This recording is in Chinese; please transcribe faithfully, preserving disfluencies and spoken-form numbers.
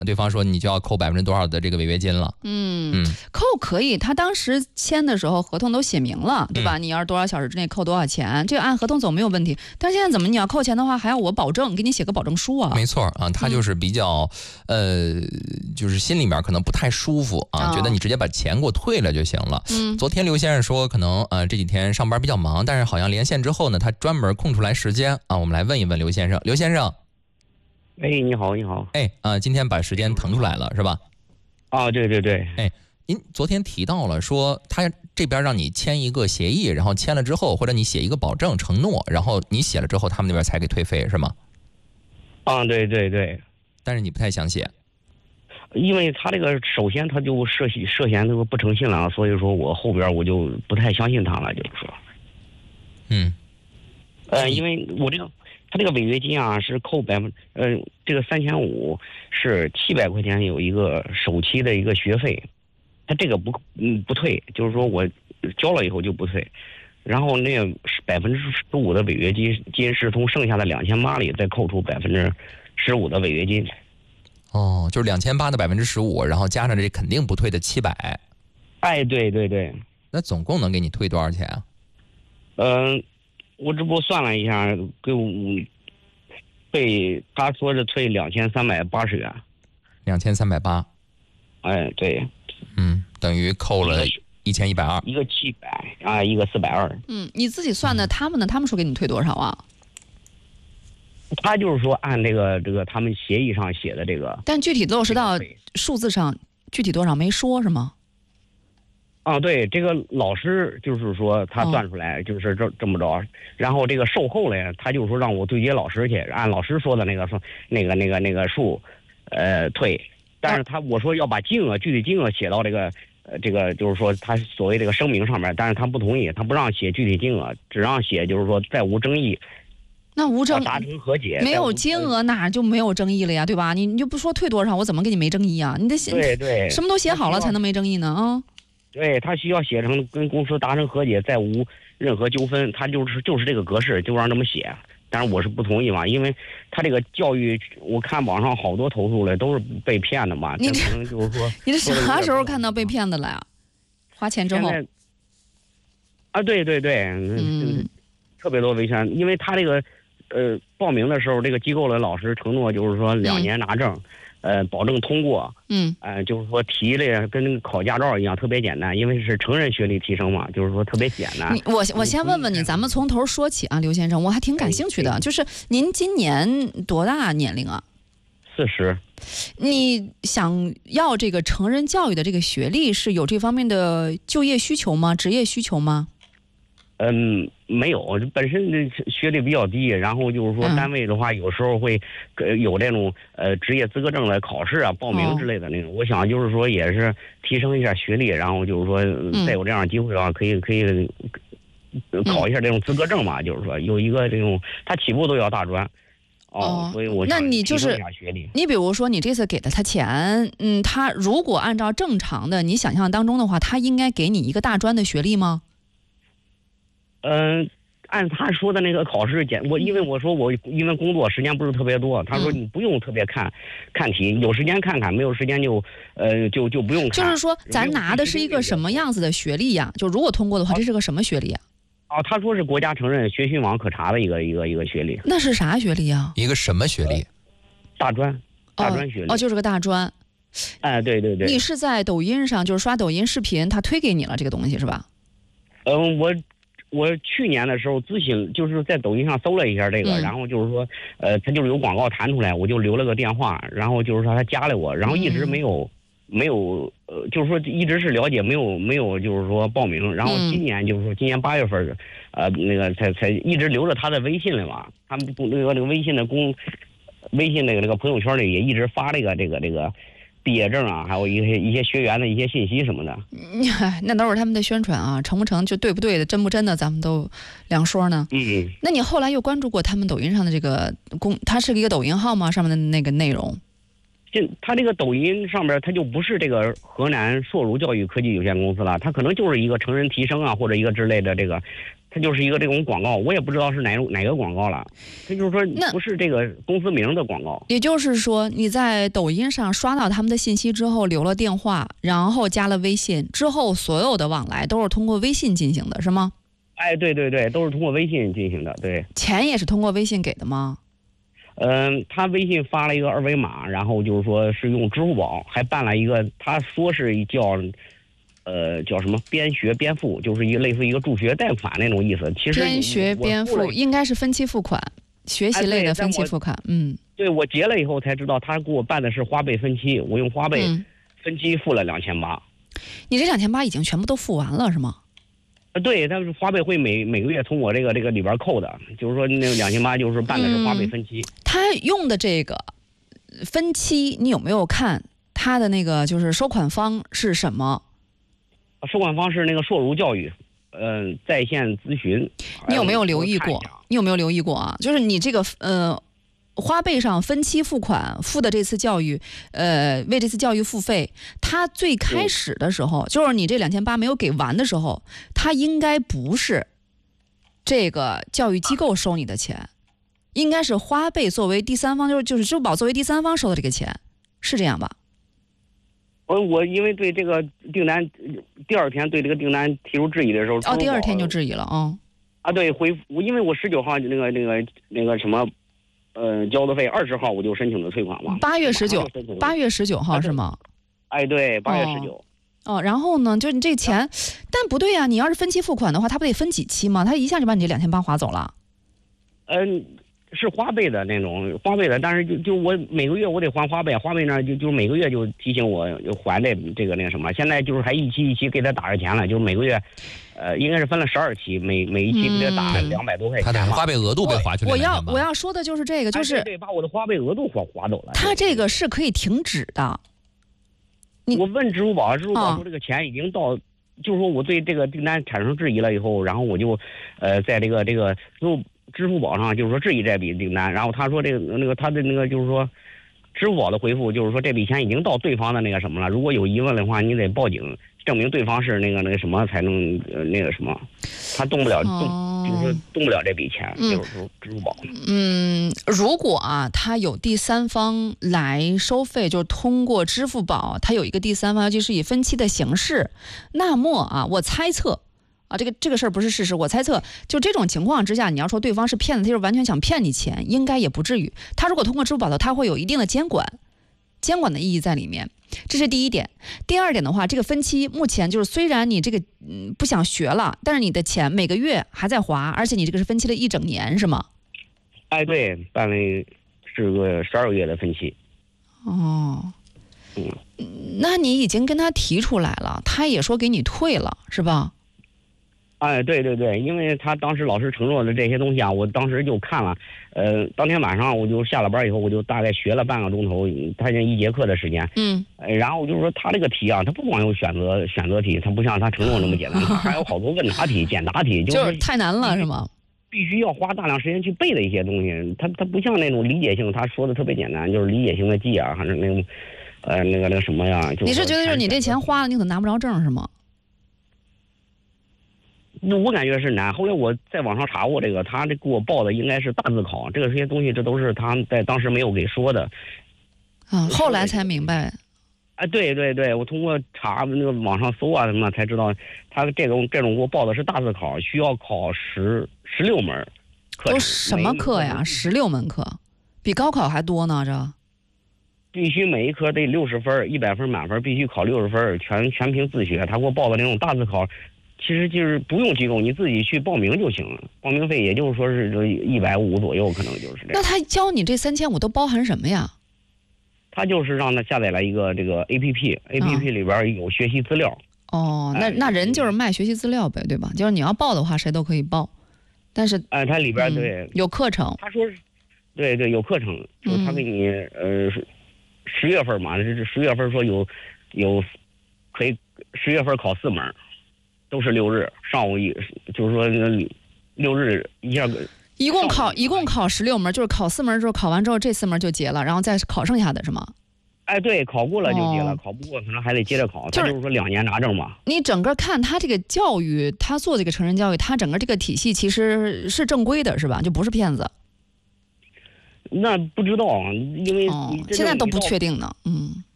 对方说你就要扣百分之多少的这个违约金了。 嗯，嗯扣可以，他当时签的时候合同都写明了，对吧？嗯、你要是多少小时之内扣多少钱，这个按合同走没有问题。但是现在怎么你要扣钱的话，还要我保证，给你写个保证书啊？ 没错啊，他就是比较、嗯、呃，就是心里面可能不太舒服啊，哦、觉得你直接把钱给我退了就行了。嗯，昨天刘先生说可能呃这几天上班比较忙，但是好像连线之后呢，他专门空出来时间啊，我们来问一问刘先生，刘先生。 哎，你好，你好。 哎啊、呃，今天把时间腾出来了是吧？ 啊，对对对。 哎，您昨天提到了说他这边让你签一个协议，然后签了之后，或者你写一个保证承诺，然后你写了之后，他们那边才给退费是吗？ 啊，对对对。 但是你不太想写， 因为他这个首先他就涉嫌涉嫌这个不诚信了，所以说我后边我就不太相信他了，就是说。 嗯。 呃，因为我这个。他这个违约金啊是扣百分，呃，这个三千五是七百块钱有一个首期的一个学费，他这个不嗯不退，就是说我交了以后就不退，然后那百分之十五的违约金金是从剩下的两千八里再扣除百分之十五的违约金。 哦，就是两千八的百分之十五，然后加上这肯定不退的七百。 哎，对对对。 那总共能给你退多少钱啊？ 嗯、呃。我这不算了一下，给我被他说是退两千三百八十元， 两千三百八。 哎，对， 嗯，等于扣了一千一百二， 一个七百啊，一个四百二。 嗯，你自己算的，他们呢？他们说给你退多少啊？ 他就是说按这个这个他们协议上写的这个， 但具体落实到数字上，具体多少没说是吗？ 啊，对，这个老师就是说他算出来就是这、哦、这么着，然后这个售后嘞，他就是说让我对接老师去，按老师说的那个说那个那个那个数，呃退，但是他我说要把金额具体金额写到这个呃这个就是说他所谓这个声明上面，但是他不同意，他不让写具体金额，只让写就是说再无争议。 那无争达成和解， 没有金额哪就没有争议了呀，对吧？你你就不说退多少，我怎么给你没争议啊？你得写对对， 什么都写好了才能没争议呢啊。 对他需要写成跟公司达成和解，再无任何纠纷，他就是就是这个格式，就让这么写。但是我是不同意嘛，因为他这个教育，我看网上好多投诉了，都是被骗的嘛。 你可能就是说， 你这啥时候看到被骗的了呀？花钱之后啊，对对对，嗯，特别多维权，因为他这个呃报名的时候，这个机构的老师承诺就是说两年拿证。嗯呃，保证通过， 嗯， 呃，就是说题的跟考驾照一样，特别简单，因为是成人学历提升嘛，就是说特别简单。 我我先问问你，咱们从头说起啊，刘先生，我还挺感兴趣的，就是您今年多大年龄啊？ 四十。 你想要这个成人教育的这个学历，是有这方面的就业需求吗？职业需求吗？ 嗯，没有，本身学历比较低，然后就是说单位的话，有时候会有这种呃职业资格证的考试啊、报名之类的那种。哦、我想就是说也是提升一下学历，然后就是说再有这样的机会的话，可以可以考一下这种资格证嘛，嗯、就是说有一个这种，他起步都要大专。哦，所以我那你就是你比如说你这次给了他钱，嗯，他如果按照正常的你想象当中的话，他应该给你一个大专的学历吗？ 嗯，按他说的那个考试简，我因为我说我因为工作时间不是特别多，他说你不用特别看、嗯、看题，有时间看看，没有时间就呃就就不用看。 就是说咱拿的是一个什么样子的学历呀？就如果通过的话，这是个什么学历啊？ 哦，他说是国家承认学讯网可查的一个一个一个学历。 那是啥学历啊？ 一个什么学历？ 大专，大专学历。 哦，哦就是个大专。 哎，对对对。 你是在抖音上就是刷抖音视频，他推给你了这个东西是吧？ 嗯，我。我去年的时候咨询，就是在抖音上搜了一下这个，嗯、然后就是说，呃，他就是有广告弹出来，我就留了个电话，然后就是说他加了我，然后一直没有，嗯、没有，呃，就是说一直是了解，没有没有就是说报名，然后今年就是说今年八月份，呃，那个才才一直留着他的微信了嘛，他们那个那个微信的公，微信那个那个朋友圈里也一直发这个这个这个。毕业证啊，还有一些一些学员的一些信息什么的， 那都是他们的宣传啊，成不成就对不对的，真不真的，咱们都两说呢。 嗯， 那你后来又关注过他们抖音上的这个公，它是一个抖音号吗？上面的那个内容？ 现他这个抖音上面，他就不是这个河南硕儒教育科技有限公司了，他可能就是一个成人提升啊，或者一个之类的这个，它就是一个这种广告，我也不知道是哪哪个广告了。他就是说不是这个公司名的广告。 也就是说，你在抖音上刷到他们的信息之后，留了电话，然后加了微信，之后所有的往来都是通过微信进行的，是吗？ 哎，对对对，都是通过微信进行的，对。 钱也是通过微信给的吗？ 嗯，他微信发了一个二维码，然后就是说是用支付宝，还办了一个，他说是叫，呃，叫什么边学边付，就是一个类似一个助学贷款那种意思。其实边学边付应该是分期付款，学习类的分期付款。 哎、 嗯， 对，我结了以后才知道，他给我办的是花呗分期，我用花呗分期付了两千八。 你这两千八已经全部都付完了是吗？ 呃，对，但是花呗会每每个月从我这个这个里边扣的，就是说那两千八就是办的是花呗分期。 嗯、他用的这个分期，你有没有看他的那个就是收款方是什么？ 收款方是那个硕儒教育，嗯、呃，在线咨询。 你有没有留意过？你有没有留意过啊？就是你这个呃。花呗上分期付款付的这次教育，呃，为这次教育付费，他最开始的时候，就是你这两千八没有给完的时候，他应该不是这个教育机构收你的钱，应该是花呗作为第三方，就是就是支付宝作为第三方收的这个钱，是这样吧？ 我我因为对这个订单，第二天对这个订单提出质疑的时候， 哦，第二天就质疑了，嗯， 啊，对，回复，因为我十九号那个那个那个什么。呃，交的费二十号我就申请的退款嘛。 八月十九，八月十九号是吗？ 哎，对，八月十九。 哦，然后呢，就是你这钱，但不对呀、啊，你要是分期付款的话，他不得分几期吗？他一下就把你这两千八划走了。 嗯，是花呗的那种花呗的，但是就就我每个月我得还花呗，花呗呢就就每个月就提醒我还这这个那个什么，现在就是还一期一期给他打着钱了，就是每个月。呃，应该是分了十二期，每每一期给他打两百多块钱。 他的花呗额度被划去了。 我要我要说的就是这个，就是对，把我的花呗额度划划走了。 他这个是可以停止的。 我问支付宝，支付宝说这个钱已经到，就是说我对这个订单产生质疑了以后，然后我就，呃，在这个这个支支付宝上就是说质疑这笔订单，然后他说这个那个他的那个就是说，支付宝的回复就是说这笔钱已经到对方的那个什么了，如果有疑问的话，你得报警。证明对方是那个那个什么才能呃那个什么，他动不了动、哦、就是动不了这笔钱，嗯、就是说支付宝。 嗯，如果啊，他有第三方来收费，就通过支付宝，他有一个第三方，就是以分期的形式，那么啊，我猜测啊，这个这个事儿不是事实，我猜测，就这种情况之下，你要说对方是骗子，他就是完全想骗你钱，应该也不至于。他如果通过支付宝的，他会有一定的监管。监管的意义在里面，这是第一点。第二点的话，这个分期目前就是虽然你这个嗯不想学了，但是你的钱每个月还在还，而且你这个是分期了一整年，是吗？ 哎，对，办了是个十二个月的分期。 哦， 嗯， 那你已经跟他提出来了，他也说给你退了，是吧？ 哎，对对对，因为他当时老师承诺的这些东西啊，我当时就看了，呃，当天晚上我就下了班以后，我就大概学了半个钟头，他那一节课的时间， 嗯， 呃，然后就是说他这个题啊，他不光有选择选择题，他不像他承诺那么简单，他还有好多问答题、简答题，就是、 就是太难了，是吗？ 必须要花大量时间去背的一些东西，他他不像那种理解性，他说的特别简单，就是理解性的记啊，还是那种，呃，那个那个什么呀？就是、 你是觉得就是你这钱花了，你可能拿不着证是吗？ 那我感觉是难。后来我在网上查过这个，他这给我报的应该是大自考，这个这些东西这都是他在当时没有给说的。 啊，后来才明白。 啊，对对对，我通过查那个网上搜啊什么才知道，他这种这种给我报的是大自考，需要考十十六门课程。 都什么课呀？十六门课，比高考还多呢，这。 必须每一科得六十分，一百分满分，必须考六十分，全全凭自学。他给我报的那种大自考。其实就是不用机构，你自己去报名就行了。报名费也就是说是一百五左右，可能就是这样。 那他教你这三千五都包含什么呀？ 他就是让他下载了一个这个 A P P，A P P 里边有学习资料。 哦，那那人就是卖学习资料呗，对吧？就是你要报的话，谁都可以报。但是， 哎，它里边对、 嗯、有课程。 他说是，对对，有课程，说他给你、嗯、呃十月份嘛，这十月份说有有可以十月份考四门。都是六日上午一，就是说六日一下一共考一共考十六门，就是考四门之后考完之后这四门就结了，然后再考剩下的是吗？ 哎，对，考过了就结了， 哦、 考不过可能还得接着考。 就是、 他就是说两年拿证嘛。 你整个看他这个教育，他做这个成人教育，他整个这个体系其实是正规的，是吧？就不是骗子。 那不知道，因为、 哦、现在都不确定呢。嗯。